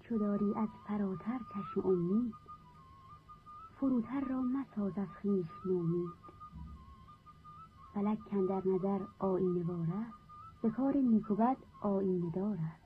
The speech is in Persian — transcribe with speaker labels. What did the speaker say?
Speaker 1: چو داری از فراتر چشم امید، فروتر را مساز از خویش نومید. فلک کاندر نظر آیینه وار است، به کار نیک و بد آیینه دار است.